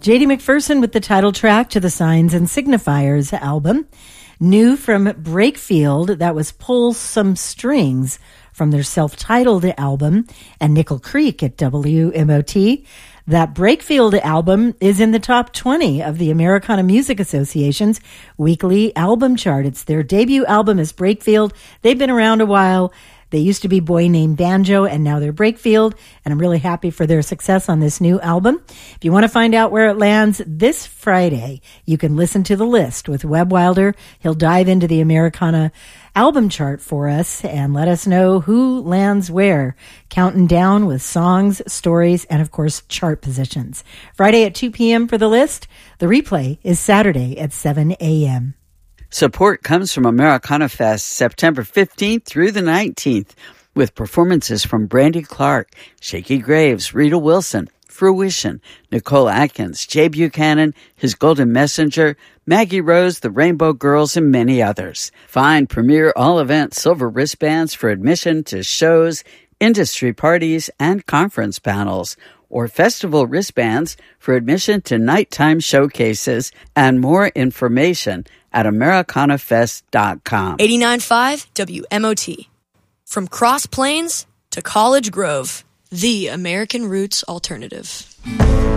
J.D. McPherson with the title track to the Signs and Signifiers album. New from Breakfield, that was Pull Some Strings from their self-titled album, and Nickel Creek at WMOT. That Breakfield album is in the top 20 of the Americana Music Association's weekly album chart. It's their debut album is Breakfield. They've been around a while. They used to be Boy Named Banjo, and now they're Breakfield, and I'm really happy for their success on this new album. If you want to find out where it lands this Friday, you can listen to The List with Webb Wilder. He'll dive into the Americana album chart for us and let us know who lands where, counting down with songs, stories, and, of course, chart positions. Friday at 2 p.m. for The List. The replay is Saturday at 7 a.m. Support comes from Americana Fest, September 15th through the 19th, with performances from Brandy Clark, Shakey Graves, Rita Wilson, Fruition, Nicole Atkins, Jay Buchanan, His Golden Messenger, Maggie Rose, the Rainbow Girls, and many others. Find Premier All-Event silver wristbands for admission to shows, industry parties, and conference panels, or festival wristbands for admission to nighttime showcases, and more information at AmericanaFest.com. 89.5 WMOT. From Cross Plains to College Grove, the American Roots Alternative.